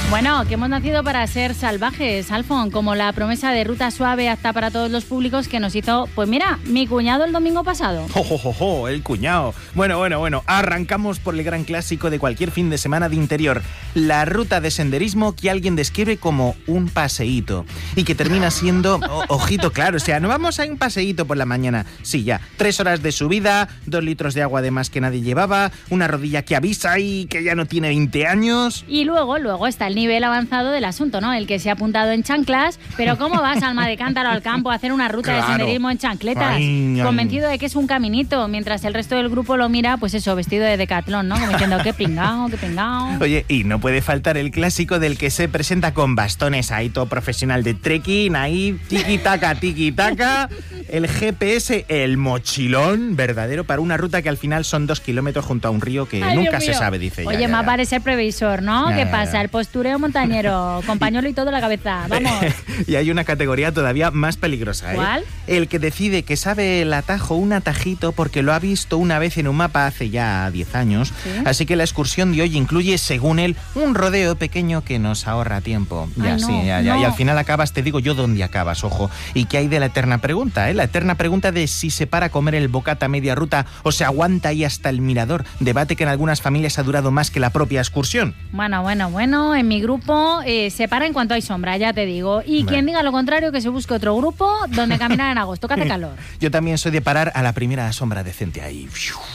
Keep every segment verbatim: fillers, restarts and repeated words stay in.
Bueno, que hemos nacido para ser salvajes, Alfon, como la promesa de ruta suave apta para todos los públicos que nos hizo, pues mira, mi cuñado el domingo pasado. ¡Jo, jo, jo, jo! El cuñado. Bueno, bueno, bueno, arrancamos por el gran clásico de cualquier fin de semana de interior, la ruta de senderismo que alguien describe como un paseíto y que termina siendo, o, ojito, claro, o sea, no vamos a un paseíto por la mañana, sí, ya, tres horas de subida, dos litros de agua de más que nadie llevaba, una rodilla que avisa y que ya no tiene veinte años. Y luego, luego está el nivel avanzado del asunto, ¿no? El que se ha apuntado en chanclas, pero ¿cómo vas, alma de cántaro, al campo a hacer una ruta Claro. de senderismo en chancletas? Ay, ay. Convencido de que es un caminito, mientras el resto del grupo lo mira, pues eso, vestido de Decathlon, ¿no? Como diciendo, qué pingao, qué pingao. Oye, y no puede faltar el clásico del que se presenta con bastones ahí, todo profesional de trekking, ahí, tiki-taka, tiki-taka, el G P S, el mochilón verdadero para una ruta que al final son dos kilómetros junto a un río que Ay, nunca Dios se mío. sabe, dice. ya, Oye, ya, más ya. vale ser previsor, ¿no? Ya, ¿Qué ya, pasa? ya. El postureo montañero, con pañuelo y todo en la cabeza. Vamos. Y hay una categoría todavía más peligrosa, ¿eh? ¿Cuál? El que decide que sabe el atajo, un atajito, porque lo ha visto una vez en un mapa hace ya diez años. ¿Sí? Así que la excursión de hoy incluye, según él, un rodeo pequeño que nos ahorra tiempo. Ya, Ay, no, sí, ya, ya. no. Y al final acabas, te digo yo dónde acabas, ojo. ¿Y qué hay de la eterna pregunta, eh? La eterna pregunta de si se para a comer el bocata a media ruta o se aguanta ahí hasta el mirador. Debate que en algunas familias ha durado más que la propia excursión. Bueno, bueno, bueno, en mi grupo eh, se para en cuanto hay sombra, ya te digo. Y Bueno. quien diga lo contrario, que se busque otro grupo donde caminar en agosto, que hace calor. Yo también soy de parar a la primera sombra decente ahí.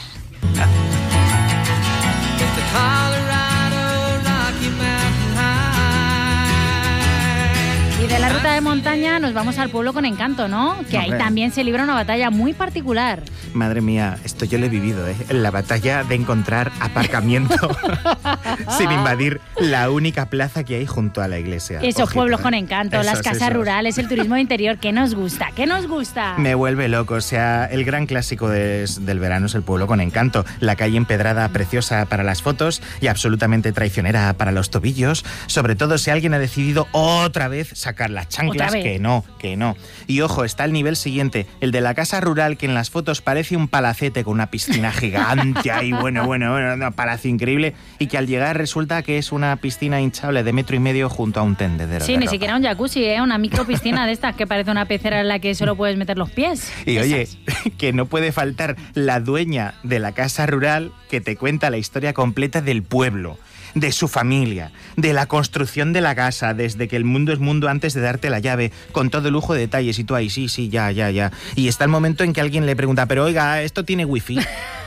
Y de la ruta de montaña nos vamos al pueblo con encanto, ¿no? Que ahí Hombre. también se libra una batalla muy particular. Madre mía, esto yo lo he vivido, ¿eh? La batalla de encontrar aparcamiento sin invadir la única plaza que hay junto a la iglesia. Esos Ojito, pueblos ¿eh? con encanto, las Esos, casas esos. rurales, el turismo de interior, ¿qué nos gusta? ¿Qué nos gusta? Me vuelve loco, o sea, el gran clásico de- del verano es el pueblo con encanto. La calle empedrada preciosa para las fotos y absolutamente traicionera para los tobillos. Sobre todo si alguien ha decidido otra vez sacar las chanclas, Otra vez. que no, que no. Y ojo, está el nivel siguiente, el de la casa rural que en las fotos parece un palacete con una piscina gigante ahí, bueno, bueno, bueno, un palacio increíble y que al llegar resulta que es una piscina hinchable de metro y medio junto a un tendedero. Sí, de ni ropa. siquiera un jacuzzi, ¿eh? Una micropiscina de estas que parece una pecera en la que solo puedes meter los pies. Y oye, Esas. que no puede faltar la dueña de la casa rural que te cuenta la historia completa del pueblo, de su familia, de la construcción de la casa, desde que el mundo es mundo antes de darte la llave, con todo lujo de detalles. Y tú ahí, sí, sí, ya, ya, ya. Y está el momento en que alguien le pregunta, pero oiga, ¿esto tiene wifi?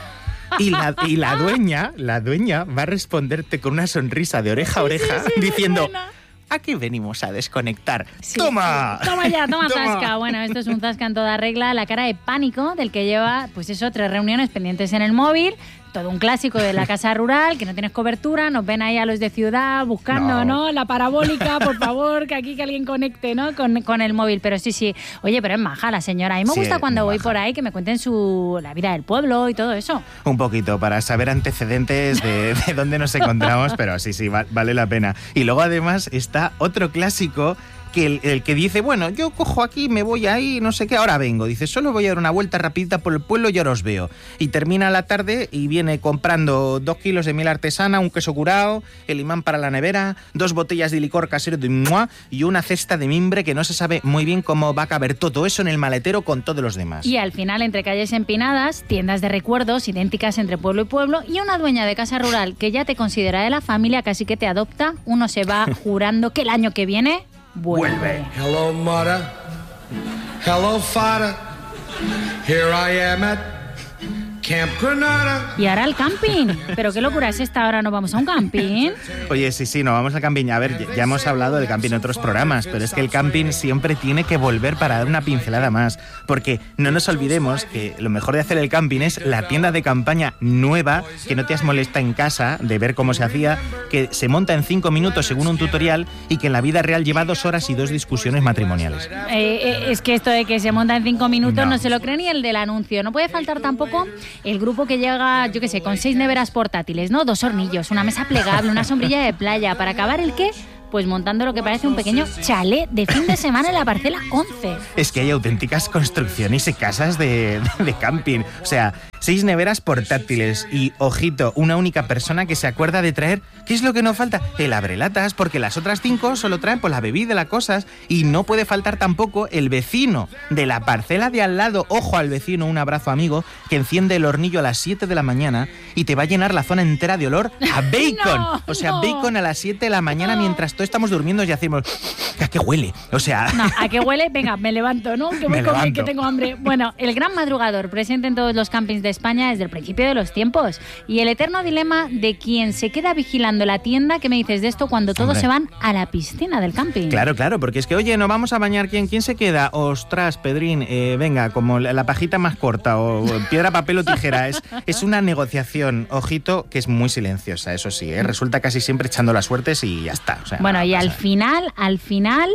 Y la, y la dueña, la dueña va a responderte con una sonrisa de oreja a oreja, sí, me diciendo... suena. Aquí venimos a desconectar. Sí, ¡Toma! sí. Toma ya, toma, Toma. zasca. Bueno, esto es un zasca en toda regla. La cara de pánico del que lleva, pues eso, tres reuniones pendientes en el móvil. Todo un clásico de la casa rural, que no tienes cobertura. Nos ven ahí a los de ciudad buscando, ¿no? No. La parabólica, por favor, que aquí que alguien conecte, ¿no? Con, con el móvil. Pero sí, sí. Oye, pero es maja la señora. A mí me Sí, gusta cuando muy voy maja. por ahí que me cuenten su la vida del pueblo y todo eso. Un poquito, para saber antecedentes de, de dónde nos encontramos, pero sí, sí, va- vale la pena. Y luego además está otro clásico que el, el que dice, bueno, yo cojo aquí, me voy ahí, no sé qué, ahora vengo. Dice, solo voy a dar una vuelta rapidita por el pueblo y ahora os veo. Y termina la tarde y viene comprando dos kilos de miel artesana, un queso curado, el imán para la nevera, dos botellas de licor casero de Mua y una cesta de mimbre que no se sabe muy bien cómo va a caber todo eso en el maletero con todos los demás. Y al final, entre calles empinadas, tiendas de recuerdos idénticas entre pueblo y pueblo y una dueña de casa rural que ya te considera de la familia, casi que te adopta, uno se va jurando que el año que viene vuelve. Vuelve. Hello, mother. Hello, father. Here I am at Camp Granada. Y ahora al camping. Pero qué locura es esta, ahora no vamos a un camping. Oye, sí, sí, no vamos al camping. A ver, ya, ya hemos hablado del camping en otros programas, pero es que el camping siempre tiene que volver para dar una pincelada más. Porque no nos olvidemos que lo mejor de hacer el camping es la tienda de campaña nueva, que no te has molesta en casa de ver cómo se hacía, que se monta en cinco minutos según un tutorial y que en la vida real lleva dos horas y dos discusiones matrimoniales. Eh, eh, es que esto de que se monta en cinco minutos no. No. se lo cree ni el del anuncio. No puede faltar tampoco el grupo que llega, yo qué sé, con seis neveras portátiles, ¿no? Dos hornillos, una mesa plegable, una sombrilla de playa. ¿Para acabar el qué? Pues montando lo que parece un pequeño chalet de fin de semana en la parcela once. Es que hay auténticas construcciones y casas de, de camping. O sea, Seis neveras portátiles y, ojito, una única persona que se acuerda de traer, ¿qué es lo que no falta? El abrelatas, porque las otras cinco solo traen pues la bebida, las cosas, y no puede faltar tampoco el vecino de la parcela de al lado, ojo al vecino, un abrazo amigo, que enciende el hornillo a las siete de la mañana y te va a llenar la zona entera de olor a bacon. No, o sea, no. bacon a las siete de la mañana No. mientras todos estamos durmiendo y hacemos, ¿a qué huele? O sea... No, ¿a qué huele? Venga, me levanto, ¿no? Que voy Me a comer, levanto. que tengo hambre. Bueno, el gran madrugador presente en todos los campings de España desde el principio de los tiempos. Y el eterno dilema de quien se queda vigilando la tienda. ¿Qué me dices de esto cuando todos Hombre. se van a la piscina del camping? Claro, claro, porque es que, oye, nos vamos a bañar, ¿quién, quién se queda? Ostras, Pedrín, eh, venga, como la, la pajita más corta o piedra, papel o tijera. Es, es una negociación, ojito, que es muy silenciosa, eso sí, ¿eh? Resulta casi siempre echando las suertes y ya está. O sea, Bueno, no y al pasa. final, al final...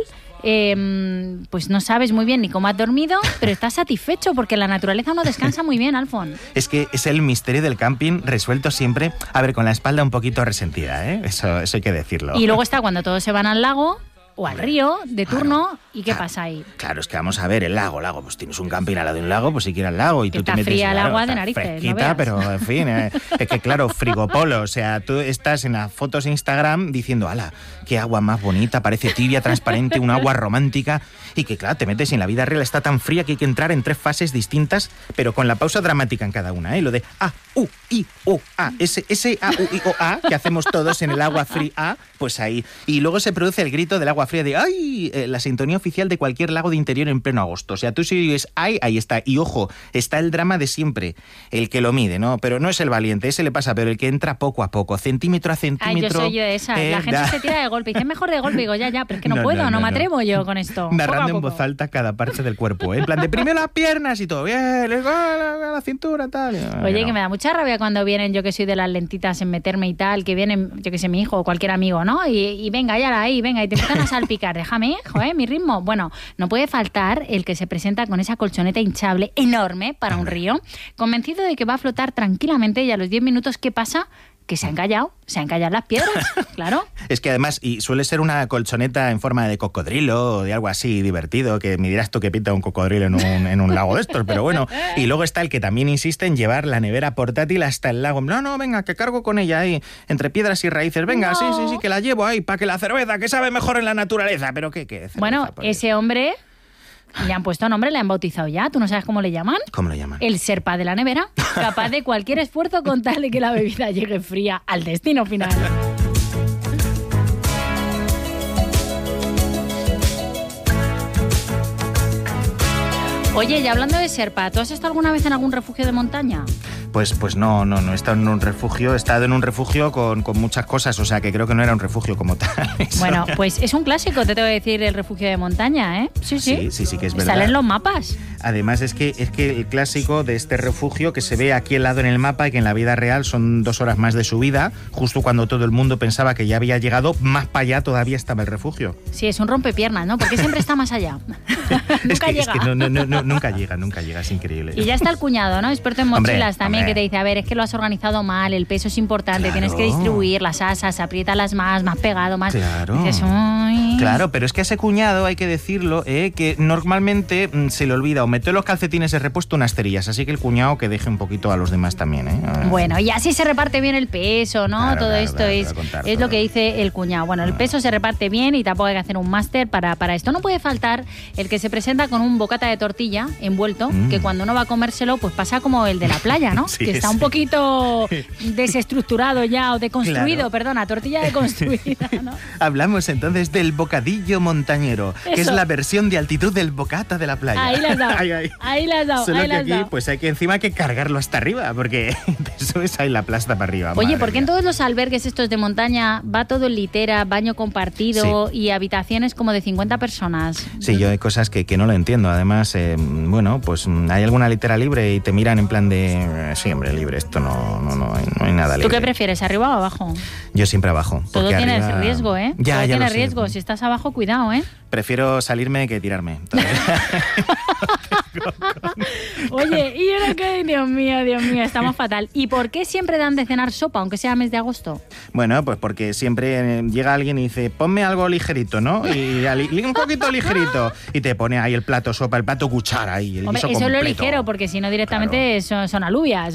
eh, pues no sabes muy bien ni cómo has dormido, pero estás satisfecho porque la naturaleza no descansa muy bien, Alfon. Es que es el misterio del camping resuelto siempre, a ver, con la espalda un poquito resentida, ¿eh? Eso, eso hay que decirlo. Y luego está cuando todos se van al lago o al río de turno. ¿Y qué Claro. pasa ahí? Claro, es que vamos a ver, el lago, lago, pues tienes un camping al lado de un lago, pues si quieres al lago y Que tú te está metes... fría el claro, agua de está narices, no fresquita, veas. pero en fin, eh, es que claro, frigopolo, o sea, tú estás en las fotos de Instagram diciendo, ala, qué agua más bonita, parece tibia, transparente, un agua romántica, y que claro, te metes y en la vida real está tan fría que hay que entrar en tres fases distintas, pero con la pausa dramática en cada una, ¿eh? Lo de A, U, I, O, A, ese, ese A, U, I, O, A, que hacemos todos en el agua fría, pues ahí. Y luego se produce el grito del agua fría de ¡ay! Eh, la sintonía oficial de cualquier lago de interior en pleno agosto. O sea, tú si dices ¡ay! Ahí está. Y ojo, está el drama de siempre, el que lo mide, ¿no? Pero no es el valiente, ese le pasa, pero el que entra poco a poco, centímetro a Ay, centímetro. yo soy yo de esas. eh, La gente da- se tira de golpe. Dice mejor de golpe. Digo, ya, ya, pero es que no, No, puedo, no, no, no, me no. atrevo yo con esto. Poco a Narrando en poco. voz alta cada parte del cuerpo, ¿eh? En plan de primero las piernas y todo, bien, les va la, la cintura, tal. Oye, No. que me da mucha rabia cuando vienen, yo que soy de las lentitas en meterme y tal, que vienen, yo que sé, mi hijo o cualquier amigo, ¿no? Y, y venga, ya ahí, venga, y te empiezan a salpicar. Déjame, joder, mi ritmo. Bueno, no puede faltar el que se presenta con esa colchoneta hinchable enorme para un río, convencido de que va a flotar tranquilamente y a los diez minutos, ¿qué pasa? Que se han callado, se han callado las piedras, claro. Es que además, y suele ser una colchoneta en forma de cocodrilo o de algo así divertido, que me dirás tú que pinta un cocodrilo en un, en un lago de estos, pero bueno. Y luego está el que también insiste en llevar la nevera portátil hasta el lago. No, no, venga, que cargo con ella ahí, entre piedras y raíces. Venga, No. sí, sí, sí, que la llevo ahí, para que la cerveza, que sabe mejor en la naturaleza. Pero qué, qué cerveza, Bueno, por Dios. ese hombre le han puesto nombre, le han bautizado ya. ¿Tú no sabes cómo le llaman? ¿Cómo lo llaman? El serpa de la nevera, capaz de cualquier esfuerzo con tal de que la bebida llegue fría al destino final. Oye, y hablando de serpa, ¿tú has estado alguna vez en algún refugio de montaña? Pues, pues no, no, no he estado en un refugio, he estado en un refugio con, con muchas cosas, o sea que creo que no era un refugio como tal. Eso. Bueno, pues es un clásico, te tengo que decir, el refugio de montaña, ¿eh? Sí, sí. Sí, sí, sí que es verdad. Salen los mapas. Además es que es que el clásico de este refugio que se ve aquí al lado en el mapa y que en la vida real son dos horas más de subida, justo cuando todo el mundo pensaba que ya había llegado, más para allá todavía estaba el refugio. Sí, es un rompepiernas, ¿no? Porque siempre está más allá. es Nunca que, llega. es que no, no, no, no, nunca llega, nunca llega, es increíble. Y ya está el cuñado, ¿no? Experto en Hombre, mochilas también, hombre. que te dice, a ver, es que lo has organizado mal, el peso es importante, Claro. tienes que distribuir las asas, apriétalas más, más pegado, más... Claro. Dices, "Uy". Claro, pero es que a ese cuñado, hay que decirlo, eh, que normalmente mm, se le olvida o meter los calcetines de repuesto unas cerillas, así que el cuñado que deje un poquito a los demás también, ¿eh? A ver. Bueno, y así se reparte bien el peso, ¿no? Claro, todo claro, esto claro, te es, voy a contar es todo. lo que dice el cuñado. Bueno, el peso se reparte bien y tampoco hay que hacer un máster para, para esto. No puede faltar el que se presenta con un bocata de tortilla envuelto, Mm. que cuando uno va a comérselo, pues pasa como el de la playa, ¿no? Sí, que está un sí. poquito desestructurado ya, o deconstruido, Claro. perdona, tortilla deconstruida, ¿no? Hablamos entonces del bocadillo montañero, que es Eso. la versión de altitud del bocata de la playa. Ahí la has dado, Ay, ay. ahí la has dado, Solo ahí que la has aquí, dado. pues hay que encima hay que cargarlo hasta arriba, porque te subes ahí la plasta para arriba. Oye, madre ¿por qué en mía. todos los albergues estos de montaña va todo en litera, baño compartido y habitaciones como de cincuenta personas? Sí, yo hay cosas que, que no lo entiendo. Además, eh, bueno, pues mm, hay alguna litera libre y te miran en plan de... eh, sí, hombre, libre, esto no, no, no, hay, no hay nada ¿Tú libre. qué prefieres, arriba o abajo? Yo siempre abajo. Todo porque tiene arriba- riesgo, ¿eh? Ya, Todo ya tiene lo sé. riesgo. Si estás abajo, cuidado, ¿eh? Prefiero salirme que tirarme. Entonces, Oye, y ahora que, Dios mío, Dios mío, estamos fatal. ¿Y por qué siempre dan de cenar sopa, aunque sea mes de agosto? bueno, pues porque siempre eh, llega alguien y dice, ponme algo ligerito, ¿no? Y ali- un poquito ligerito. Y te pone ahí el plato sopa, el plato cuchara ahí, el Hombre, guiso eso es lo completo. ligero, porque si no directamente Claro. son, son alubias.